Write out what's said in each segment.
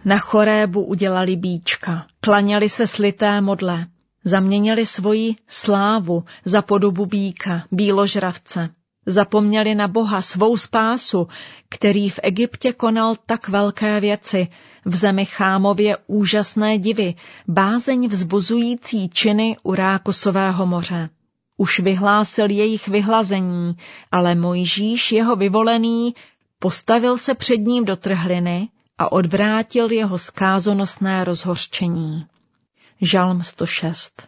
Na Chorébu udělali býčka, klaněli se slité modle, zaměnili svoji slávu za podobu býka, bíložravce. Zapomněli na Boha, svou spásu, který v Egyptě konal tak velké věci, v zemi Chámově úžasné divy, bázeň vzbuzující činy u Rákosového moře. Už vyhlásil jejich vyhlazení, ale Mojžíš, jeho vyvolený, postavil se před ním do trhliny a odvrátil jeho zkázonosné rozhořčení. Žalm 106.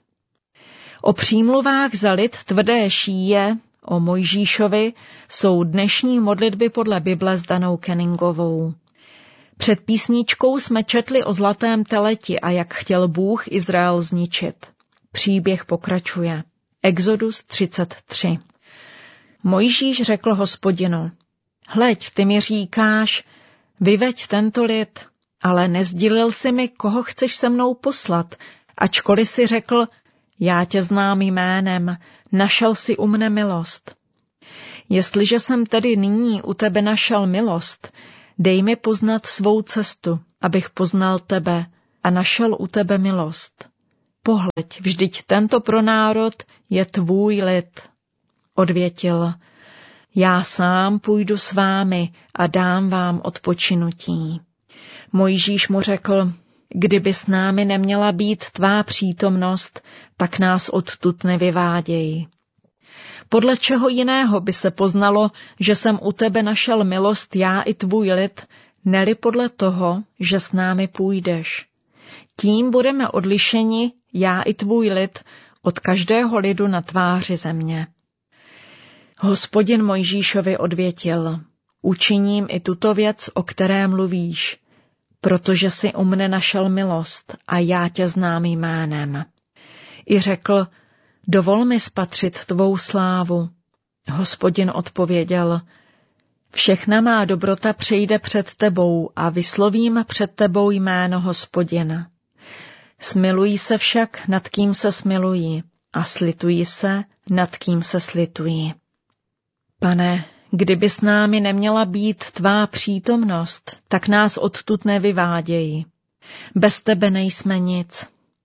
O přímluvách za lid tvrdé šíje, o Mojžíšovi, jsou dnešní modlitby podle Bible s Danou Kenningovou. Před písničkou jsme četli o zlatém teleti a jak chtěl Bůh Izrael zničit. Příběh pokračuje. Exodus 33. Mojžíš řekl Hospodinu: Hleď, ty mi říkáš, vyveď tento lid, ale nesdělil si mi, koho chceš se mnou poslat, ačkoliv si řekl, já tě znám jménem, našel si u mne milost. Jestliže jsem tedy nyní u tebe našel milost, dej mi poznat svou cestu, abych poznal tebe a našel u tebe milost. Pohleď, vždyť tento pronárod je tvůj lid. Odvětil: Já sám půjdu s vámi a dám vám odpočinutí. Mojžíš mu řekl: Kdyby s námi neměla být tvá přítomnost, tak nás odtud nevyváděj. Podle čeho jiného by se poznalo, že jsem u tebe našel milost já i tvůj lid, neli podle toho, že s námi půjdeš. Tím budeme odlišeni, já i tvůj lid, od každého lidu na tváři země. Hospodin Mojžíšovi odvětil: Učiním i tuto věc, o které mluvíš, protože jsi u mne našel milost a já tě znám jménem. I řekl: Dovol mi spatřit tvou slávu. Hospodin odpověděl: Všechna má dobrota přejde před tebou a vyslovím před tebou jméno Hospodina. Smilují se však, nad kým se smilují, a slitují se, nad kým se slitují. Pane, kdyby s námi neměla být tvá přítomnost, tak nás odtud nevyváděj. Bez tebe nejsme nic.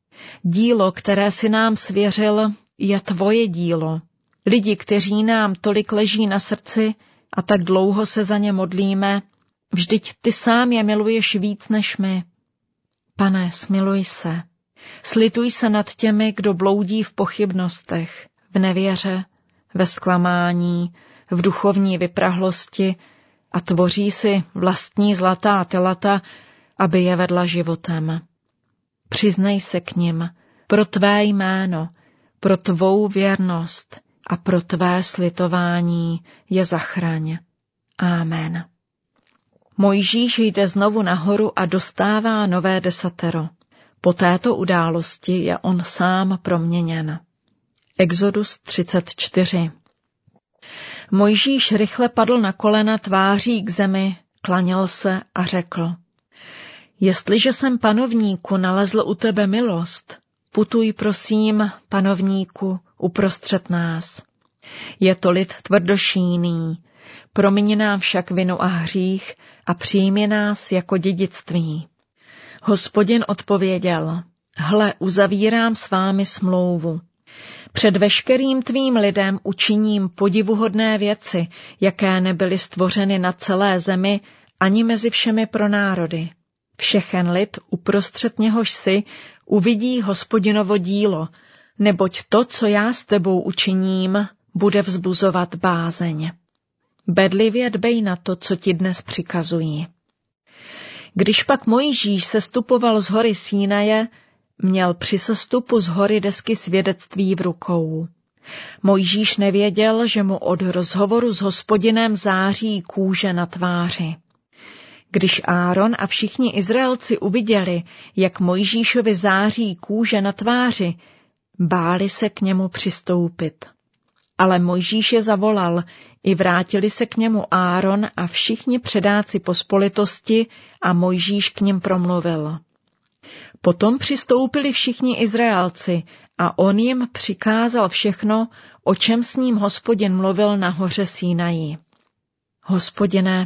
Dílo, které si nám svěřil, je tvoje dílo. Lidi, kteří nám tolik leží na srdci a tak dlouho se za ně modlíme, vždyť ty sám je miluješ víc než my. Pane, smiluj se. Slituj se nad těmi, kdo bloudí v pochybnostech, v nevěře, ve zklamání, v duchovní vyprahlosti a tvoří si vlastní zlatá telata, aby je vedla životem. Přiznej se k nim pro tvé jméno, pro tvou věrnost a pro tvé slitování je zachraň. Amen. Mojžíš jde znovu nahoru a dostává nové desatero. Po této události je on sám proměněn. Exodus 34. Mojžíš rychle padl na kolena tváří k zemi, klaněl se a řekl: Jestliže jsem, panovníku, nalezl u tebe milost, putuj prosím, panovníku, uprostřed nás. Je to lid tvrdošíný, promiň nám však vinu a hřích a přijmi nás jako dědictví. Hospodin odpověděl: Hle, uzavírám s vámi smlouvu. Před veškerým tvým lidem učiním podivuhodné věci, jaké nebyly stvořeny na celé zemi ani mezi všemi pronárody. Všechen lid, uprostřed něhož si, uvidí Hospodinovo dílo, neboť to, co já s tebou učiním, bude vzbuzovat bázeň. Bedlivě dbej na to, co ti dnes přikazují. Když pak Mojžíš sestupoval z hory Sínaje, měl při sestupu z hory desky svědectví v rukou. Mojžíš nevěděl, že mu od rozhovoru s Hospodinem září kůže na tváři. Když Áron a všichni Izraelci uviděli, jak Mojžíšovi září kůže na tváři, báli se k němu přistoupit. Ale Mojžíš je zavolal, i vrátili se k němu Áron a všichni předáci pospolitosti a Mojžíš k nim promluvil. Potom přistoupili všichni Izraelci a on jim přikázal všechno, o čem s ním Hospodin mluvil na hoře Sínaji. Hospodine,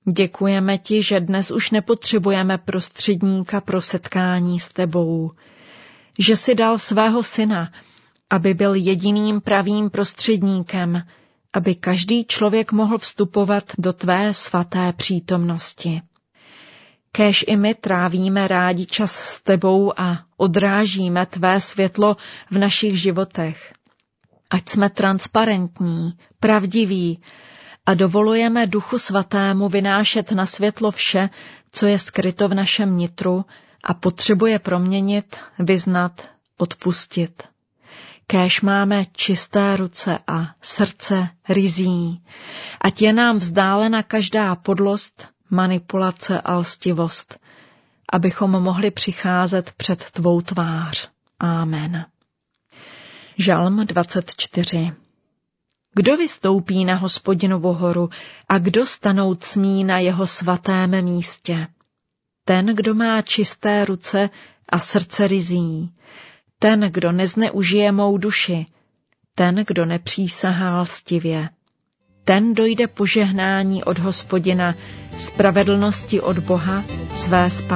Děkujeme ti, že dnes už nepotřebujeme prostředníka pro setkání s tebou, že jsi dal svého syna, aby byl jediným pravým prostředníkem, aby každý člověk mohl vstupovat do tvé svaté přítomnosti. Kéž i my trávíme rádi čas s tebou a odrážíme tvé světlo v našich životech. Ať jsme transparentní, pravdiví a dovolujeme Duchu Svatému vynášet na světlo vše, co je skryto v našem nitru a potřebuje proměnit, vyznat, odpustit. Kéž máme čisté ruce a srdce ryzí, ať je nám vzdálena každá podlost, manipulace a lstivost, abychom mohli přicházet před tvou tvář. Amen. Žalm 24. Kdo vystoupí na Hospodinovu horu a kdo stanout smí na jeho svatém místě? Ten, kdo má čisté ruce a srdce ryzí, ten, kdo nezneužije mou duši, ten, kdo nepřísahá lstivě. Ten dojde požehnání od Hospodina, spravedlnosti od Boha, své spásy.